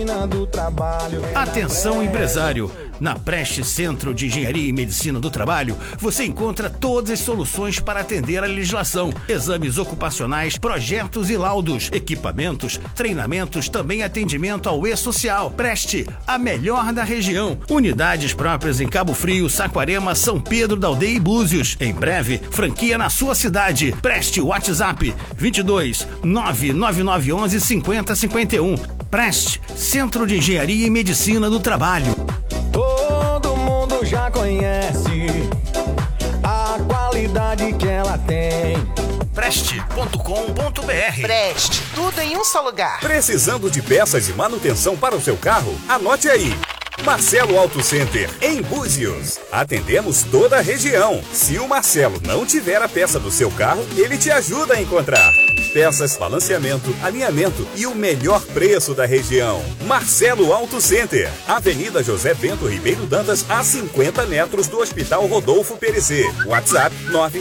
Do trabalho. Atenção, empresário! Na Preste Centro de Engenharia e Medicina do Trabalho, você encontra todas as soluções para atender a legislação, exames ocupacionais, projetos e laudos, equipamentos, treinamentos, também atendimento ao E-Social. Preste, a melhor da região. Unidades próprias em Cabo Frio, Saquarema, São Pedro da Aldeia e Búzios. Em breve, franquia na sua cidade. Preste, WhatsApp 22 99911 5051. Preste, Centro de Engenharia e Medicina do Trabalho. Todo mundo já conhece a qualidade que ela tem. Preste.com.br. Preste, tudo em um só lugar. Precisando de peças de manutenção para o seu carro? Anote aí. Marcelo Auto Center, em Búzios. Atendemos toda a região. Se o Marcelo não tiver a peça do seu carro, ele te ajuda a encontrar. Peças, balanceamento, alinhamento e o melhor preço da região. Marcelo Auto Center, Avenida José Bento Ribeiro Dantas, a 50 metros do Hospital Rodolfo Perecê. WhatsApp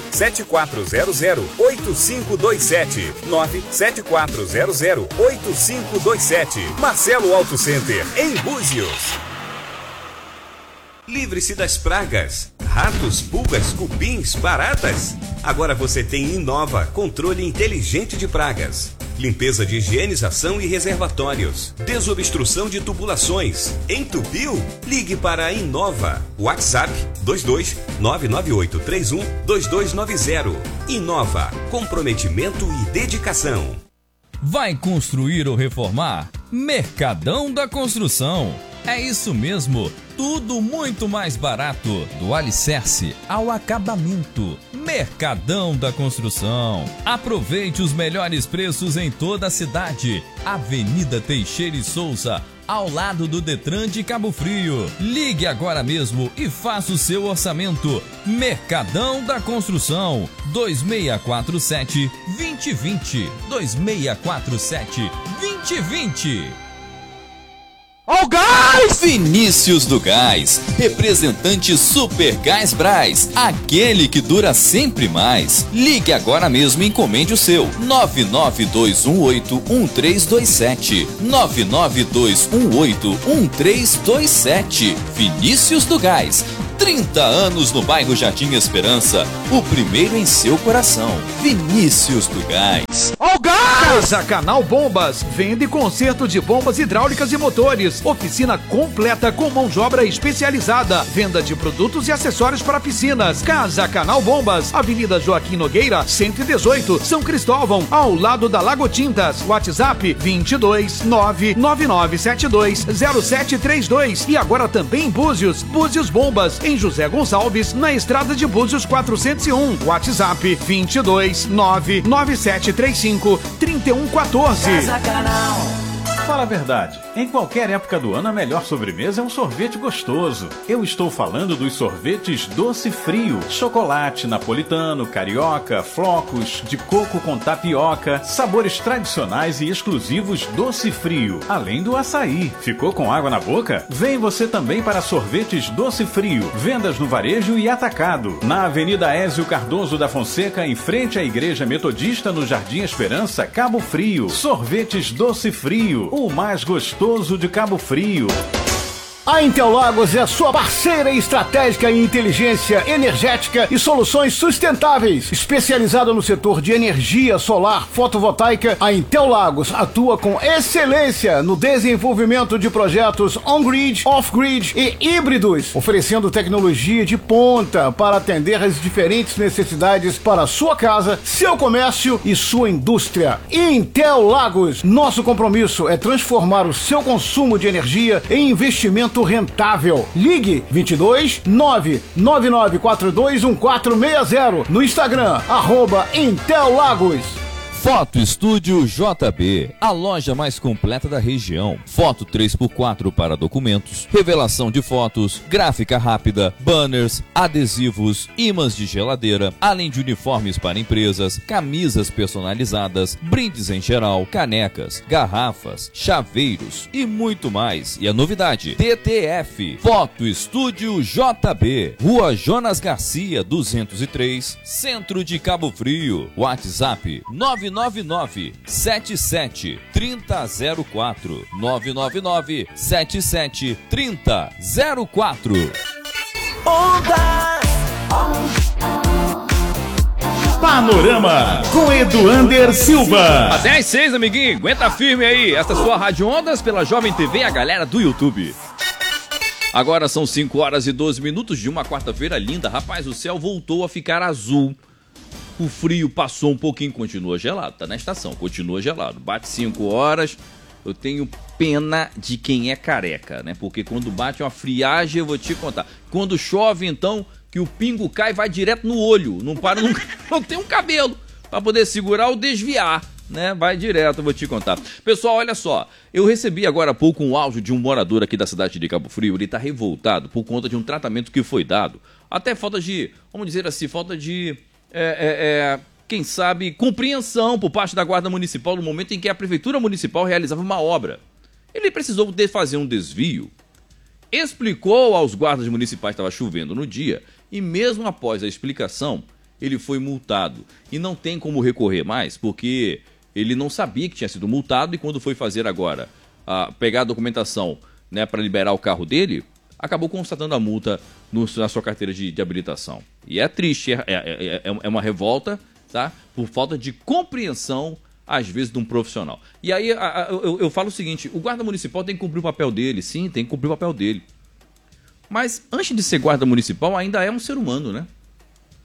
974008527. 974008527. Marcelo Auto Center, em Búzios. Livre-se das pragas, ratos, pulgas, cupins, baratas. Agora você tem Inova, controle inteligente de pragas. Limpeza de higienização e reservatórios. Desobstrução de tubulações. Entupiu? Ligue para a Inova. WhatsApp 22 998 31 2290. Inova, comprometimento e dedicação. Vai construir ou reformar? Mercadão da Construção. É isso mesmo, tudo muito mais barato, do alicerce ao acabamento. Mercadão da Construção. Aproveite os melhores preços em toda a cidade. Avenida Teixeira e Souza, ao lado do Detran de Cabo Frio. Ligue agora mesmo e faça o seu orçamento. Mercadão da Construção, 2647-2020. 2647-2020. Ó o gás! Vinícius do Gás, representante Super Gás Brás, aquele que dura sempre mais. Ligue agora mesmo e encomende o seu. 992181327. 992181327. Vinícius do Gás, 30 anos no bairro Jardim Esperança, o primeiro em seu coração. Vinícius do Gás. Ó o gás! Casa Canal Bombas, venda e conserto de bombas hidráulicas e motores. Oficina completa com mão de obra especializada. Venda de produtos e acessórios para piscinas. Casa Canal Bombas, Avenida Joaquim Nogueira, 118, São Cristóvão, ao lado da Lago Tintas. WhatsApp 22 99972 0732. E agora também em Búzios. Búzios Bombas, em José Gonçalves, na estrada de Búzios 401. WhatsApp 22 99735 3114. Casa Canal. Fala a verdade, em qualquer época do ano a melhor sobremesa é um sorvete gostoso. Eu estou falando dos sorvetes Doce Frio, chocolate, napolitano, carioca, flocos, de coco com tapioca, sabores tradicionais e exclusivos Doce Frio, além do açaí. Ficou com água na boca? Vem você também para sorvetes Doce Frio, vendas no varejo e atacado, na Avenida Ézio Cardoso da Fonseca, em frente à Igreja Metodista, no Jardim Esperança, Cabo Frio. Sorvetes Doce Frio, o mais gostoso de Cabo Frio. A Intel Lagos é a sua parceira estratégica em inteligência energética e soluções sustentáveis. Especializada no setor de energia solar fotovoltaica, a Intel Lagos atua com excelência no desenvolvimento de projetos on-grid, off-grid e híbridos, oferecendo tecnologia de ponta para atender as diferentes necessidades para a sua casa, seu comércio e sua indústria. Intel Lagos, nosso compromisso é transformar o seu consumo de energia em investimento rentável. Ligue 22 999421460 no Instagram @Intel Lagos. Foto Estúdio JB, a loja mais completa da região. Foto 3x4 para documentos, revelação de fotos, gráfica rápida, banners, adesivos, ímãs de geladeira, além de uniformes para empresas, camisas personalizadas, brindes em geral, canecas, garrafas, chaveiros e muito mais. E a novidade, TTF, Foto Estúdio JB, Rua Jonas Garcia 203, Centro de Cabo Frio. WhatsApp 99 999-77-3004. 999-77-3004. Panorama com Eduander Silva. Até às 6, amiguinho. Aguenta firme aí. Esta é sua Rádio Ondas pela Jovem TV e a galera do YouTube. Agora são 5 horas e 12 minutos de uma quarta-feira linda. Rapaz, o céu voltou a ficar azul. O frio passou um pouquinho, continua gelado. Tá na estação, continua gelado. Bate 5 horas. Eu tenho pena de quem é careca, né? Porque quando bate uma friagem, eu vou te contar. Quando chove, então, que o pingo cai e vai direto no olho. Não para, não tem um cabelo para poder segurar ou desviar, né? Vai direto, eu vou te contar. Pessoal, olha só. Eu recebi agora há pouco um áudio de um morador aqui da cidade de Cabo Frio. Ele tá revoltado por conta de um tratamento que foi dado. Até falta de, vamos dizer assim, falta de... quem sabe, compreensão por parte da Guarda Municipal no momento em que a Prefeitura Municipal realizava uma obra. Ele precisou fazer um desvio, explicou aos guardas municipais que estava chovendo no dia e mesmo após a explicação, ele foi multado. E não tem como recorrer mais, porque ele não sabia que tinha sido multado e quando foi fazer agora, pegar a documentação, né, para liberar o carro dele, acabou constatando a multa na sua carteira de habilitação. E é triste, é uma revolta, tá? Por falta de compreensão, às vezes, de um profissional. E aí eu falo o seguinte, o guarda municipal tem que cumprir o papel dele, sim, tem que cumprir o papel dele. Mas antes de ser guarda municipal, ainda é um ser humano, né?